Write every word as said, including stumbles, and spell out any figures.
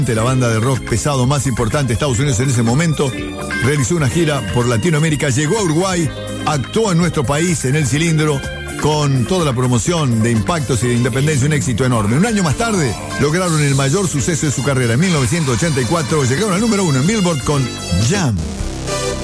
La banda de rock pesado más importante de Estados Unidos en ese momento realizó una gira por Latinoamérica, llegó a Uruguay, actuó en nuestro país en El Cilindro con toda la promoción de Impactos y de Independencia, un éxito enorme. Un año más tarde lograron el mayor suceso de su carrera. En mil novecientos ochenta y cuatro llegaron al número uno en Billboard con Jam.